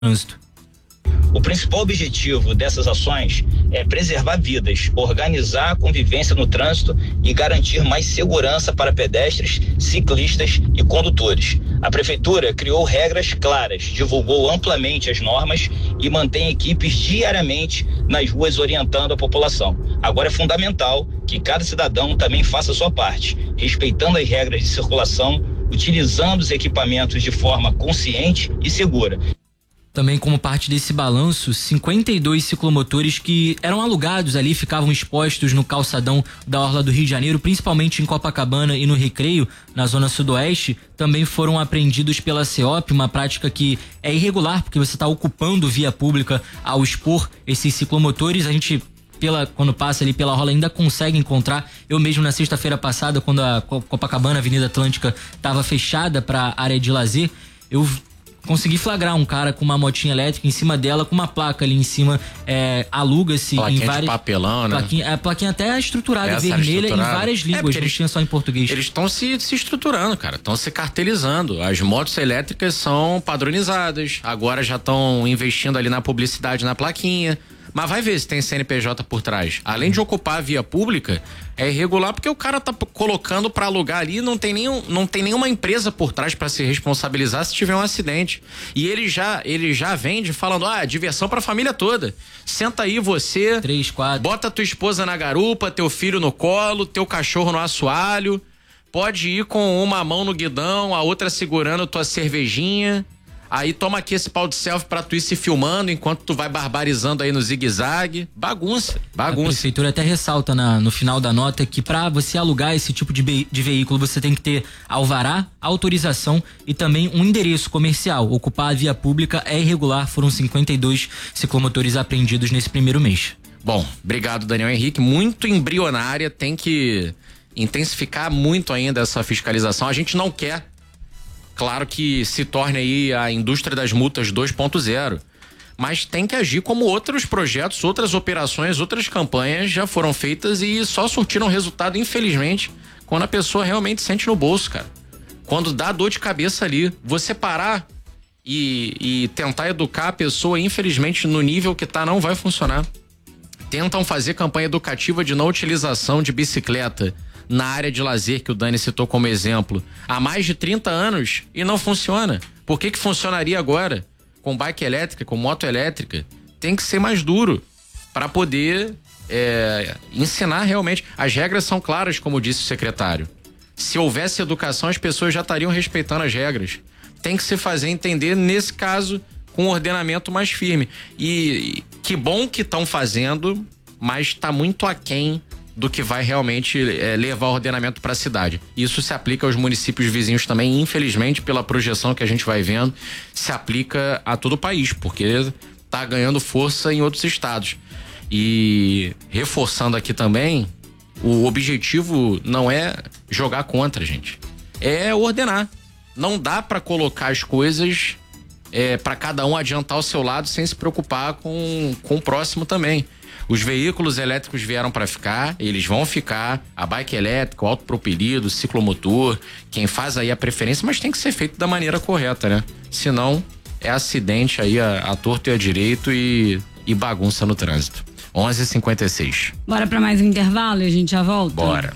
trânsito. O principal objetivo dessas ações é preservar vidas, organizar a convivência no trânsito e garantir mais segurança para pedestres, ciclistas e condutores. A Prefeitura criou regras claras, divulgou amplamente as normas e mantém equipes diariamente nas ruas orientando a população. Agora é fundamental que cada cidadão também faça a sua parte, respeitando as regras de circulação, utilizando os equipamentos de forma consciente e segura. Também como parte desse balanço, 52 ciclomotores que eram alugados ali, ficavam expostos no calçadão da orla do Rio de Janeiro, principalmente em Copacabana e no Recreio, na zona sudoeste, também foram apreendidos pela CEOP, uma prática que é irregular, porque você está ocupando via pública ao expor esses ciclomotores. A gente, quando passa ali pela orla, ainda consegue encontrar. Eu mesmo na sexta-feira passada, quando a Copacabana, Avenida Atlântica, estava fechada para área de lazer, eu consegui flagrar um cara com uma motinha elétrica em cima dela, com uma placa ali em cima, aluga-se em várias... de papelão, né? Plaquinha até estruturada, vermelha, em várias línguas, não tinha só em português. Eles estão se estruturando, cara, estão se cartelizando. As motos elétricas são padronizadas, agora já estão investindo ali na publicidade, na plaquinha. Mas vai ver se tem CNPJ por trás. Além de ocupar a via pública, é irregular porque o cara tá colocando pra alugar ali, não tem nenhuma empresa por trás pra se responsabilizar se tiver um acidente. E ele já vende falando, diversão pra família toda. Senta aí você, 3, 4. Bota tua esposa na garupa, teu filho no colo, teu cachorro no assoalho, pode ir com uma mão no guidão, a outra segurando tua cervejinha. Aí toma aqui esse pau de selfie pra tu ir se filmando enquanto tu vai barbarizando aí no zigue-zague. Bagunça. A prefeitura até ressalta no final da nota que pra você alugar esse tipo de veículo você tem que ter alvará, autorização e também um endereço comercial. Ocupar a via pública é irregular, foram 52 ciclomotores apreendidos nesse primeiro mês. Bom, obrigado Daniel Henrique, muito embrionária, tem que intensificar muito ainda essa fiscalização. A gente não quer, claro, que se torne aí a indústria das multas 2.0, mas tem que agir como outros projetos, outras operações, outras campanhas já foram feitas e só surtiram resultado, infelizmente, quando a pessoa realmente sente no bolso, cara. Quando dá dor de cabeça ali, você parar e tentar educar a pessoa, infelizmente, no nível que tá, não vai funcionar. Tentam fazer campanha educativa de não utilização de bicicleta na área de lazer, que o Dani citou como exemplo, há mais de 30 anos e não funciona. Por que funcionaria agora? Com bike elétrica, com moto elétrica? Tem que ser mais duro para poder ensinar realmente. As regras são claras, como disse o secretário. Se houvesse educação, as pessoas já estariam respeitando as regras. Tem que se fazer entender, nesse caso, com um ordenamento mais firme. E que bom que estão fazendo, mas está muito aquém do que vai realmente levar o ordenamento para a cidade. Isso se aplica aos municípios vizinhos também, infelizmente, pela projeção que a gente vai vendo, se aplica a todo o país, porque tá ganhando força em outros estados. E reforçando aqui também, o objetivo não é jogar contra, gente. É ordenar. Não dá para colocar as coisas para cada um adiantar o seu lado sem se preocupar com o próximo também. Os veículos elétricos vieram para ficar, eles vão ficar, a bike elétrica, o autopropelido, o ciclomotor, quem faz aí a preferência, mas tem que ser feito da maneira correta, né? Senão é acidente aí a torto e a direito e bagunça no trânsito. 11h56. Bora para mais um intervalo e a gente já volta? Bora.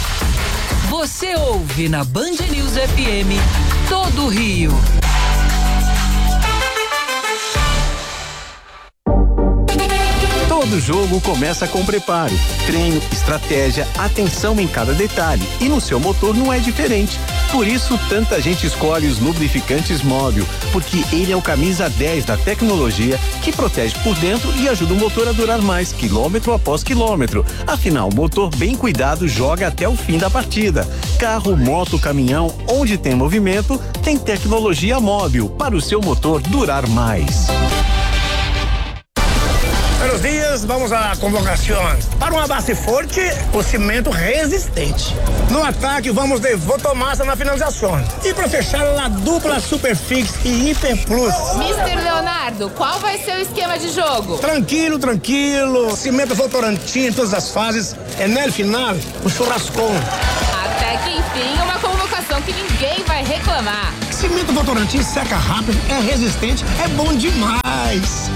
Você ouve na Band News FM todo o Rio. Todo jogo começa com preparo, treino, estratégia, atenção em cada detalhe. E no seu motor não é diferente. Por isso, tanta gente escolhe os lubrificantes Móbil, porque ele é o camisa 10 da tecnologia que protege por dentro e ajuda o motor a durar mais, quilômetro após quilômetro. Afinal, o motor bem cuidado joga até o fim da partida. Carro, moto, caminhão, onde tem movimento, tem tecnologia Móbil para o seu motor durar mais. Buenos dias, vamos à convocação. Para uma base forte, o cimento resistente. No ataque, vamos de Votomassa na finalização. E para fechar, a dupla Superfix e Hiper Plus. Mister Leonardo, qual vai ser o esquema de jogo? Tranquilo. Cimento Votorantim em todas as fases. E no final, o churrascão. Até que enfim, uma convocação promoção que ninguém vai reclamar. Cimento Votorantim seca rápido, é resistente, é bom demais.